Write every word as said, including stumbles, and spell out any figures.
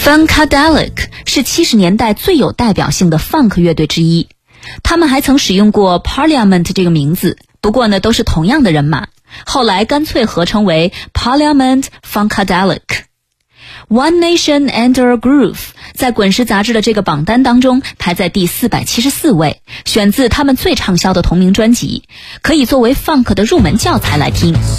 Funkadelic 是七十年代最有代表性的 funk 乐队之一，他们还曾使用过 Parliament 这个名字，不过呢都是同样的人马，后来干脆合称为 Parliament Funkadelic。One Nation Under a Groove 在滚石杂志的这个榜单当中排在第四百七十四位，选自他们最畅销的同名专辑，可以作为 funk 的入门教材来听。